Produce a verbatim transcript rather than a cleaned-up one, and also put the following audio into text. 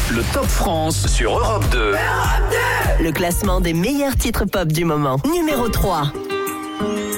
Le Top France sur Europe deux. Le classement des meilleurs titres pop du moment. Numéro trois.